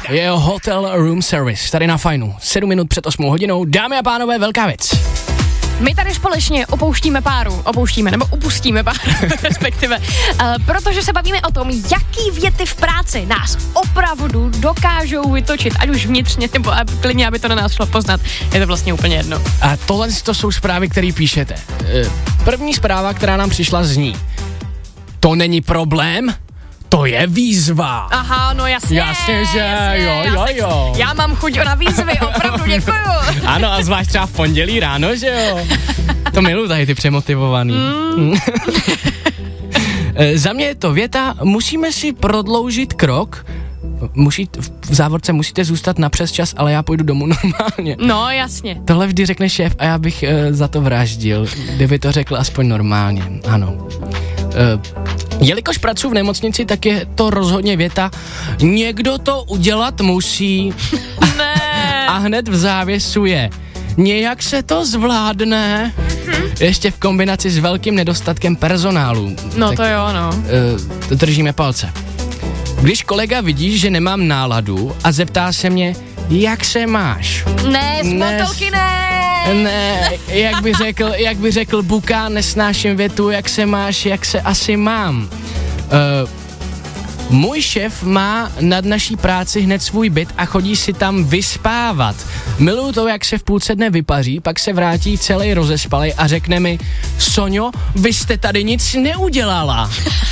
je Hotel Room Service, tady na Fajnu. 7 minut před 8 hodinou. Dámy a pánové, velká věc. My tady společně upustíme páru, respektive, protože se bavíme o tom, jaký věty v práci nás opravdu dokážou vytočit, ať už vnitřně, nebo klidně, aby to na nás šlo poznat. Je to vlastně úplně jedno. A tohle to jsou zprávy, které píšete. První zpráva, která nám přišla, zní: to není problém, to je výzva. Aha, no jasně. Jasně, že jo. Já mám chuť na výzvy, opravdu děkuju. Ano, a zvlášť třeba v pondělí ráno, že jo. To miluji tady ty přemotivovaný. Za mě je to věta: musíme si prodloužit krok, v závorce musíte zůstat na přes čas, ale já půjdu domů normálně. No, jasně. Tohle vždy řekne šéf a já bych za to vraždil, kdyby to řekl aspoň normálně. Ano. Jelikož pracuji v nemocnici, tak je to rozhodně věta: někdo to udělat musí. Ne. A hned v závěsu je: nějak se to zvládne. Ještě v kombinaci s velkým nedostatkem personálu. No tak, to jo, no. Držíme palce. Když kolega vidí, že nemám náladu a zeptá se mě: jak se máš? Ne, z motelky ne. Ne, jak by řekl Buka, nesnáším větu: jak se máš, jak se asi mám. Můj šéf má nad naší práci hned svůj byt a chodí si tam vyspávat. Miluju to, jak se v půlce dne vypaří, pak se vrátí celý rozespalej a řekne mi: Soňo, vy jste tady nic neudělala.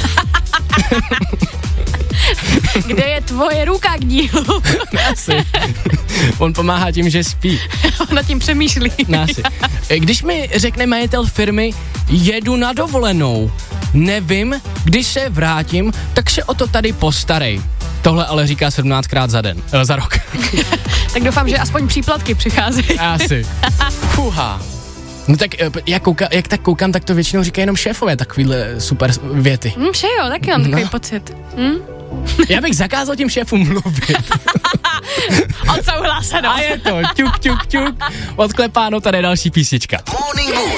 Kde je tvoje ruka k dílu? Asi. On pomáhá tím, že spí. On nad tím přemýšlí. Asi. Když mi řekne majitel firmy: jedu na dovolenou, nevím, když se vrátím, tak se o to tady postarej. Tohle ale říká 17krát za rok. Tak doufám, že aspoň příplatky přicházejí. Asi. Fuha. No tak jak tak koukám, tak to většinou říkají jenom šéfové takovýhle super věty. Jo, taky mám takový pocit. Já bych zakázal tím šéfům mluvit. Odsouhlaseno. A je to ťuk. Odklepáno, tady je další písnička.